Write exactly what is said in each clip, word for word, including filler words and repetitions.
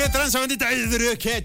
¿Qué tranza, bandita? ¡Qué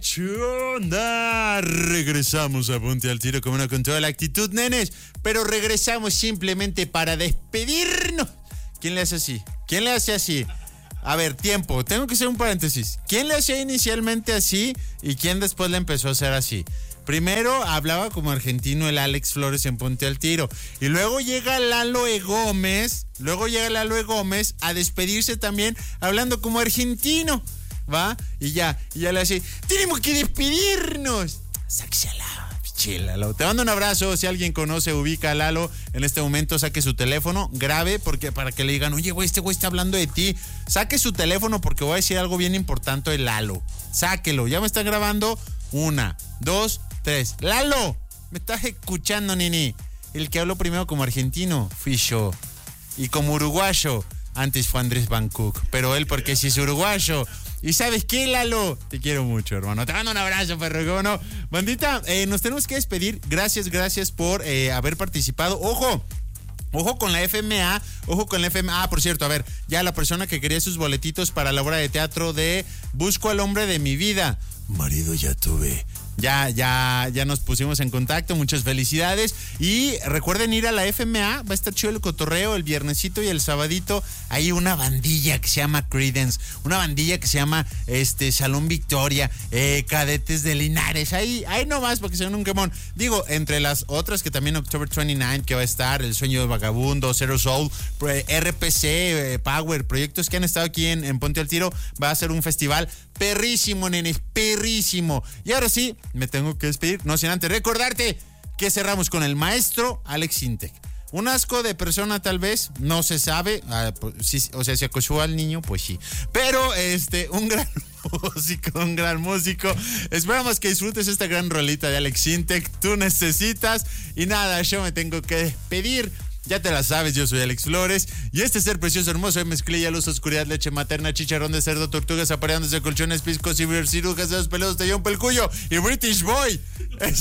chunda! Regresamos a Ponte al Tiro, como no, con toda la actitud, nenes. Pero regresamos simplemente para despedirnos. ¿Quién le hace así? ¿Quién le hace así? A ver, tiempo. Tengo que hacer un paréntesis. ¿Quién le hacía inicialmente así y quién después le empezó a hacer así? Primero hablaba como argentino el Alex Flores en Ponte al Tiro. Y luego llega Lalo E. Gómez. Luego llega Lalo E. Gómez a despedirse también hablando como argentino. ¿Va? Y ya, y ya le hace, tenemos que despedirnos. Sáquese a Lalo, piche, Lalo. Te mando un abrazo. Si alguien conoce, ubica a Lalo, en este momento saque su teléfono, grabe, porque para que le digan, oye, güey, este güey está hablando de ti. Saque su teléfono porque voy a decir algo bien importante de Lalo. Sáquelo, ya me están grabando. Una, dos, tres. Lalo, ¿me estás escuchando, nini? El que habló primero como argentino fui yo. Y como uruguayo, antes fue Andrés Van Cook. Pero él, porque si es uruguayo. ¿Y sabes qué, Lalo? Te quiero mucho, hermano. Te mando un abrazo, perro. ¿Cómo no? Bandita, eh, nos tenemos que despedir. Gracias, gracias por eh, haber participado. ¡Ojo! Ojo con la F M A, ojo con la F M A. Ah, por cierto, a ver, ya la persona que quería sus boletitos para la obra de teatro de Busco al hombre de mi vida. Marido ya tuve. Ya, ya, ya nos pusimos en contacto, muchas felicidades. Y recuerden ir a la F M A, va a estar chido el cotorreo el viernesito y el sabadito. Hay una bandilla que se llama Creedence, una bandilla que se llama este Salón Victoria, eh, Cadetes de Linares. Ahí, ahí nomás porque se un quemón. Digo, entre las otras que también October veintinueve que va a estar, El Sueño de Vagabundo, Zero Soul, R P C, eh, Power, proyectos que han estado aquí en, en Ponte al Tiro. Va a ser un festival perrísimo, nenes, perrísimo. Y ahora sí, me tengo que despedir, no sin antes recordarte que cerramos con el maestro Alex Intec. Un asco de persona tal vez, no se sabe, ah, pues, sí, o sea, se acosó al niño, pues sí. Pero este, un gran músico, un gran músico. Esperamos que disfrutes esta gran rolita de Alex Intec, tú necesitas. Y nada, yo me tengo que despedir. Ya te la sabes, yo soy Alex Flores. Y este ser precioso, hermoso de mezclilla, luz, oscuridad, leche materna, chicharrón de cerdo, tortugas apareándose, colchones, piscos, cirujas, dedos peludos, tallón pelcuyo y British Boy. Es,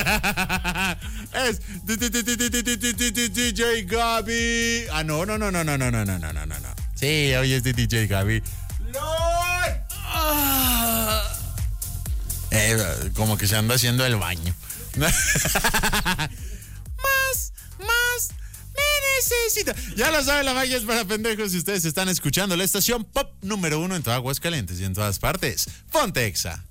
es D J Gaby. Ah, no, no, no, no, no, no, no, no, no, no, no. Sí, hoy es de D J Gaby. ¡Lord! Ah. Eh, como que se anda haciendo el baño. Más, más. Necesito. Ya lo saben, la magia es para pendejos. Si ustedes están escuchando la estación pop número uno en toda Aguascalientes y en todas partes. Ponte Exa.